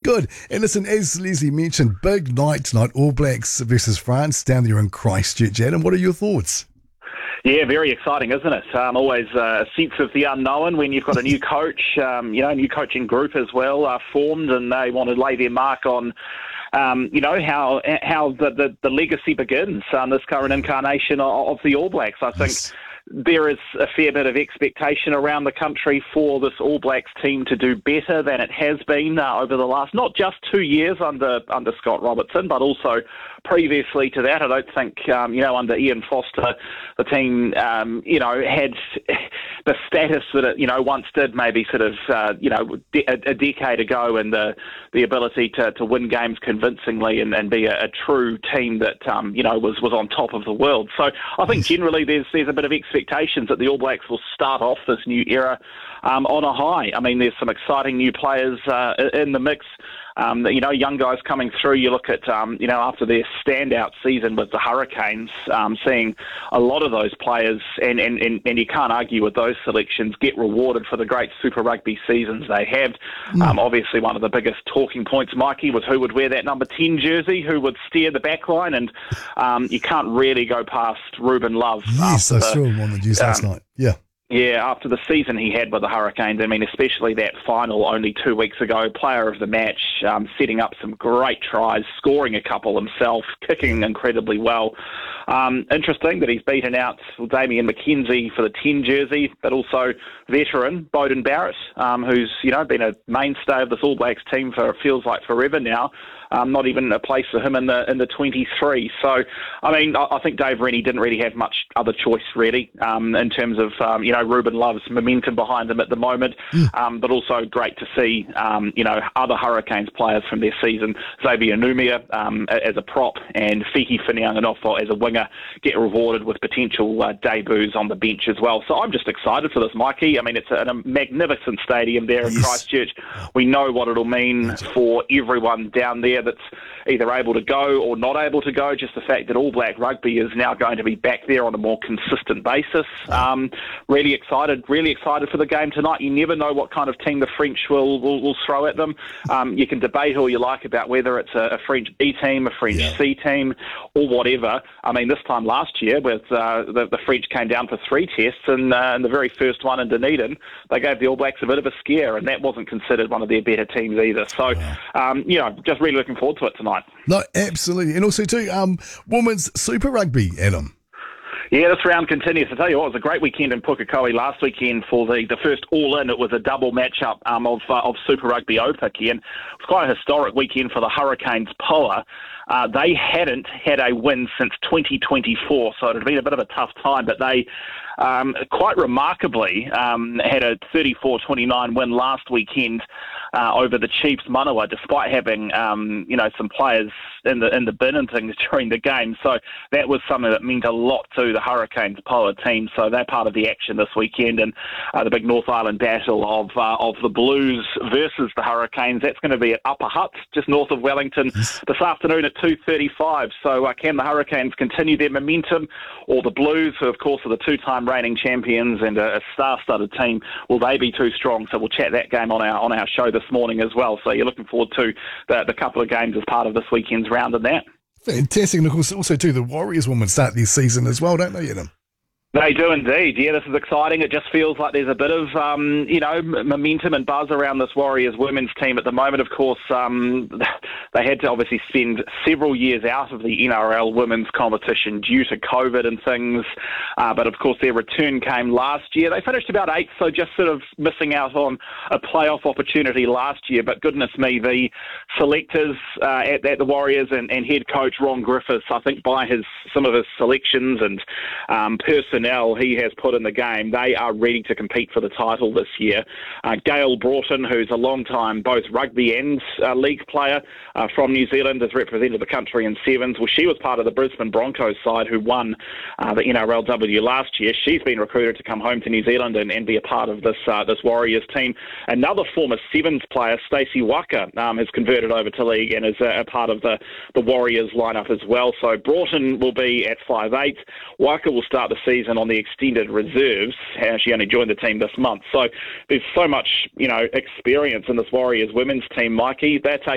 Good. And listen, as Leslie mentioned, big night tonight, All Blacks versus France down there in Christchurch. Adam, what are your thoughts? Yeah, very exciting, isn't it? Always a sense of the unknown when you've got a new coach, new coaching group as well formed, and they want to lay their mark on, how the legacy begins, this current incarnation of the All Blacks. I think there is a fair bit of expectation around the country for this All Blacks team to do better than it has been over the last, not just 2 years under Scott Robertson, but also previously to that. I don't think, under Ian Foster, the team, had the status that it, once did maybe sort of, a decade ago, and the ability to win games convincingly and be a true team that, was on top of the world. So I think generally there's a bit of expectations that the All Blacks will start off this new era on a high. I mean, there's some exciting new players in the mix. Young guys coming through. You look at, after their standout season with the Hurricanes, seeing a lot of those players, and you can't argue with those selections, get rewarded for the great Super Rugby seasons they have. Obviously, one of the biggest talking points, Mikey, was who would wear that number 10 jersey, who would steer the back line, and you can't really go past Ruben Love. Yes, I saw him on the news last night. Yeah. Yeah, after the season he had with the Hurricanes, I mean, especially that final only 2 weeks ago, player of the match, setting up some great tries, scoring a couple himself, kicking incredibly well. Interesting that he's beaten out Damian McKenzie for the 10 jersey, but also veteran Beauden Barrett, who's, been a mainstay of this All Blacks team for, feels like, forever now. Not even a place for him in the 23. So, I mean, I think Dave Rennie didn't really have much other choice, really, in terms of, Ruben Love's momentum behind him at the moment, but also great to see, other Hurricanes players from their season, Xavier Numia as a prop and Fiki Whanianganofo as a winger, get rewarded with potential debuts on the bench as well. So I'm just excited for this, Mikey. I mean, it's a magnificent stadium there in Christchurch. We know what it'll mean for everyone down there that's either able to go or not able to go. Just the fact that All Black rugby is now going to be back there on a more consistent basis. Really excited for the game tonight. You never know what kind of team the French will throw at them. You can debate all you like about whether it's a French B team, a French C team, or whatever. I mean, this time last year, with the French came down for 3 tests, and the very first one in Dunedin, they gave the All Blacks a bit of a scare, and that wasn't considered one of their better teams either. So, just really looking forward to it tonight. No, absolutely. And also, too, Women's Super Rugby, Adam. Yeah, this round continues. I tell you what, it was a great weekend in Pukekohe last weekend for the first all-in. It was a double matchup of Super Rugby Aupiki, and it was quite a historic weekend for the Hurricanes Poa. They hadn't had a win since 2024, so it had been a bit of a tough time, but they quite remarkably had a 34-29 win last weekend over the Chiefs Manawa, despite having some players in the bin and things during the game. So that was something that meant a lot to the Hurricanes Poa team. So they're part of the action this weekend, and the big North Island battle of the Blues versus the Hurricanes. That's going to be at Upper Hutt, just north of Wellington, this afternoon at 2:35. So can the Hurricanes continue their momentum, or the Blues, who of course are the two-time reigning champions and a star-studded team, will they be too strong? So we'll chat that game on our show this morning as well. So you're looking forward to the couple of games as part of this weekend's round in that. Fantastic. And of course, also too, the Warriors women start their season as well, don't they, Adam? They do indeed. Yeah, this is exciting. It just feels like there's a bit of, momentum and buzz around this Warriors women's team at the moment. Of course, they had to obviously spend several years out of the NRL women's competition due to COVID and things. But of course, their return came last year. They finished about 8th, so just sort of missing out on a playoff opportunity last year. But goodness me, the selectors at the Warriors and head coach Ron Griffiths, I think by some of his selections and personnel he has put in the game, they are ready to compete for the title this year. Gail Broughton, who's a long-time both rugby and league player from New Zealand, has represented the country in sevens. Well, she was part of the Brisbane Broncos side who won the NRLW last year. She's been recruited to come home to New Zealand and be a part of this Warriors team. Another former sevens player, Stacey Waka, has converted over to league and is a part of the Warriors lineup as well. So Broughton will be at 5'8". Waka will start the season on the extended reserves. She only joined the team this month. So there's so much, experience in this Warriors women's team, Mikey. They're